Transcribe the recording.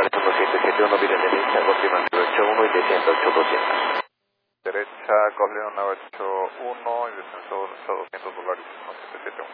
Aeropuerto 271, viene derecha, Goldman 981 y desciendo 8200. Derecha, Goldman 981 y descenso $200, 771.